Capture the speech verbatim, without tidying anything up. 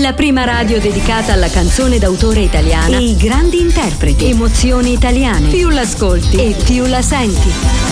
La prima radio dedicata alla canzone d'autore italiana e i grandi interpreti. Emozioni italiane. Più l'ascolti e più la senti.